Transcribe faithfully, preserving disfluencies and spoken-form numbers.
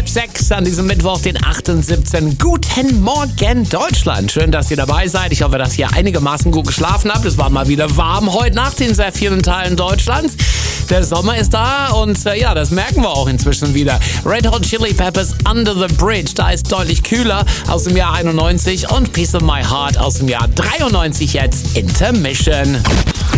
sechs an diesem Mittwoch, den achten siebten Guten Morgen, Deutschland. Schön, dass ihr dabei seid. Ich hoffe, dass ihr einigermaßen gut geschlafen habt. Es war mal wieder warm heute Nacht in sehr vielen Teilen Deutschlands. Der Sommer ist da und äh, ja, das merken wir auch inzwischen wieder. Red Hot Chili Peppers Under the Bridge, da ist deutlich kühler, aus dem Jahr einundneunzig, und Piece of My Heart aus dem Jahr dreiundneunzig jetzt, Intermission.